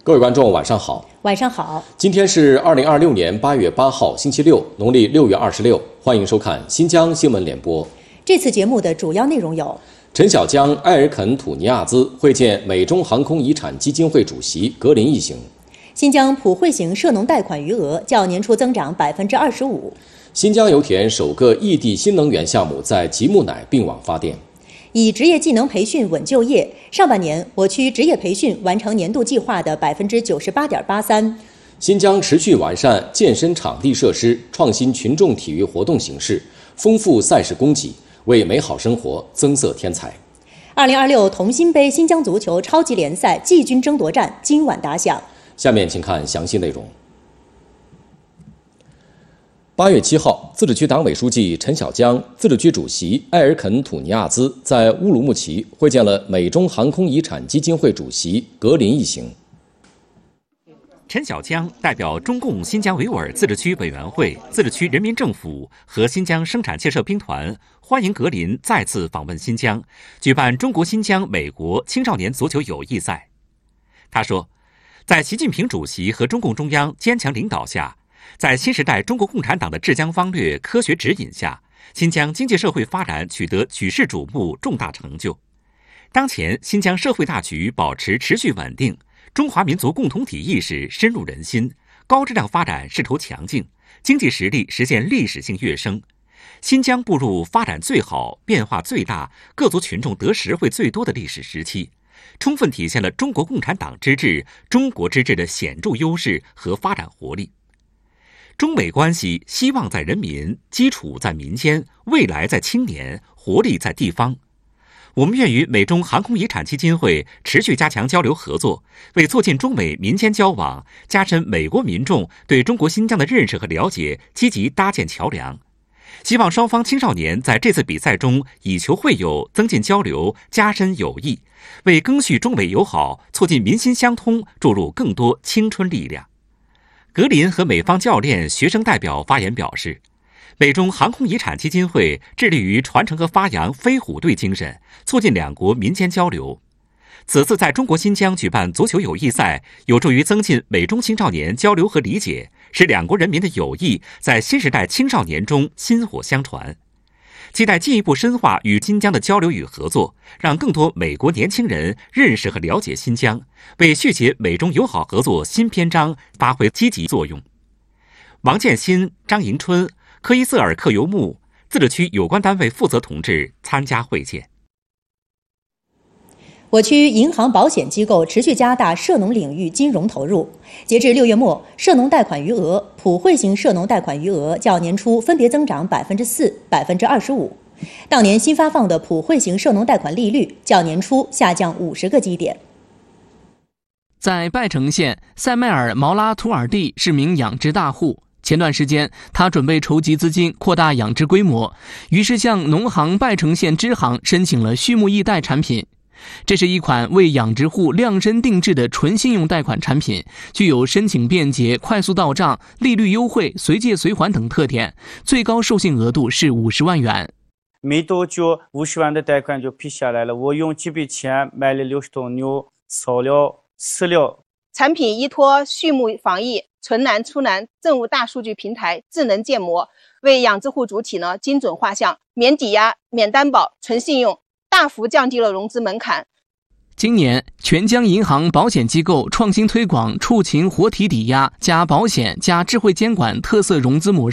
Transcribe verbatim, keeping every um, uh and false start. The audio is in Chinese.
各位观众，晚上好。 晚上好。 今天是二零二六年八月八号，星期六，农历六月二十六。欢迎收看新疆新闻联播。 这次节目的主要内容有： 陈小江、埃尔肯吐尼亚兹会见美中航空遗产基金会主席格林一行； 新疆普惠型涉农贷款余额较年初增长百分之二十五； 新疆油田首个异地新能源项目在吉木乃并网发电。 以职业技能培训稳就业，上半年我区职业培训完成年度计划的百分之九十八点八三。 新疆持续完善健身场地设施，创新群众体育活动形式，丰富赛事供给，为美好生活增色添彩。 二零二六同心杯新疆足球超级联赛季军争夺战今晚打响。 下面请看详细内容。八月七号，自治区党委书记陈小江、自治区主席埃尔肯吐尼亚兹在乌鲁木齐会见了美中航空遗产基金会主席格林一行。 陈小江代表中共新疆维吾尔自治区委员会、自治区人民政府和新疆生产建设兵团欢迎格林再次访问新疆，举办中国新疆美国青少年足球友谊赛。他说，在习近平主席和中共中央坚强领导下，在新时代中国共产党的治疆方略科学指引下，新疆经济社会发展取得举世瞩目重大成就。当前新疆社会大局保持持续稳定，中华民族共同体意识深入人心，高质量发展势头强劲，经济实力实现历史性跃升。新疆步入发展最好、变化最大、各族群众得实惠最多的历史时期，充分体现了中国共产党之治、中国之治的显著优势和发展活力。中美关系希望在人民，基础在民间，未来在青年，活力在地方。我们愿与美中航空遗产基金会持续加强交流合作，为促进中美民间交往，加深美国民众对中国新疆的认识和了解，积极搭建桥梁。希望双方青少年在这次比赛中以球会友，增进交流，加深友谊，为赓续中美友好，促进民心相通注入更多青春力量。格林和美方教练、学生代表发言表示，美中航空遗产基金会致力于传承和发扬飞虎队精神，促进两国民间交流。此次在中国新疆举办足球友谊赛，有助于增进美中青少年交流和理解，使两国人民的友谊在新时代青少年中薪火相传。期待进一步深化与新疆的交流与合作，让更多美国年轻人认识和了解新疆，为续写美中友好合作新篇章发挥积极作用。王建新、张迎春、科伊瑟尔克尤木自治区有关单位负责同志参加会见。 我区银行保险机构持续加大涉农领域金融投入。截至六月末，涉农贷款余额、普惠型涉农贷款余额较年初分别增长百分之四、百分之二十五。当年新发放的普惠型涉农贷款利率较年初下降五十个基点。 在拜城县，塞麦尔毛拉图尔蒂是名养殖大户。前段时间，他准备筹集资金扩大养殖规模，于是向农行拜城县支行申请了畜牧易贷产品。这是一款为养殖户量身定制的纯信用贷款产品，具有申请便捷、快速到账、利率优惠、随借随还等特点，最高授信额度是五十万元。 没多久，五十万的贷款就批下来了。我用这笔钱买了六十头牛，烧了饲料。 产品依托畜牧防疫、存栏出栏政务大数据平台智能建模，为养殖户主体呢精准画像，免抵押、免担保、纯信用，大幅降低了融资门槛。 今年，全疆银行保险机构创新推广畜禽活体抵押加保险加智慧监管特色融资模